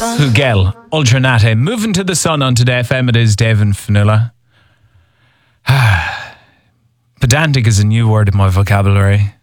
Hugel, Ultranate. Moving to the sun on Today FM, it is Dave and Fanula. Pedantic is a new word in my vocabulary.